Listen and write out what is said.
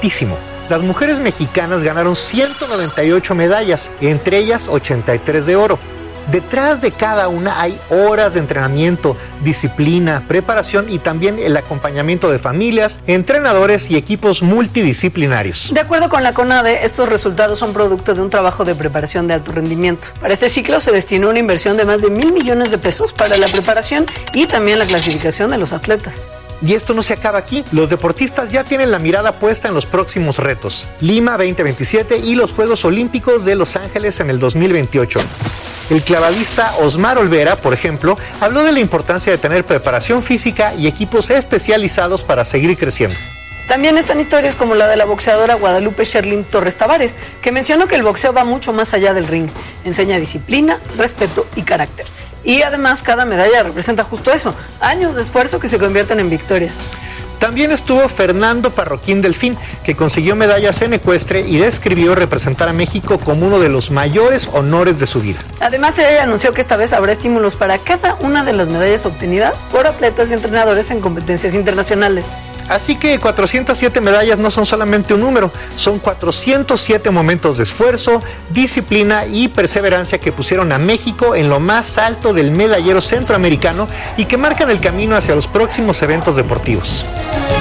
altísimo. Las mujeres mexicanas ganaron 198 medallas, entre ellas 83 de oro. Detrás de cada una hay horas de entrenamiento, disciplina, preparación y también el acompañamiento de familias, entrenadores y equipos multidisciplinarios. De acuerdo con la CONADE, estos resultados son producto de un trabajo de preparación de alto rendimiento. Para este ciclo se destinó una inversión de más de 1,000 millones de pesos para la preparación y también la clasificación de los atletas. Y esto no se acaba aquí. Los deportistas ya tienen la mirada puesta en los próximos retos. Lima 2027 y los Juegos Olímpicos de Los Ángeles en el 2028. El clavadista Osmar Olvera, por ejemplo, habló de la importancia de tener preparación física y equipos especializados para seguir creciendo. También están historias como la de la boxeadora Guadalupe Sherlyn Torres Tavares, que mencionó que el boxeo va mucho más allá del ring. Enseña disciplina, respeto y carácter. Y además cada medalla representa justo eso, años de esfuerzo que se convierten en victorias. También estuvo Fernando Parroquín Delfín, que consiguió medallas en ecuestre y describió representar a México como uno de los mayores honores de su vida. Además, ella anunció que esta vez habrá estímulos para cada una de las medallas obtenidas por atletas y entrenadores en competencias internacionales. Así que 407 medallas no son solamente un número, son 407 momentos de esfuerzo, disciplina y perseverancia que pusieron a México en lo más alto del medallero centroamericano y que marcan el camino hacia los próximos eventos deportivos.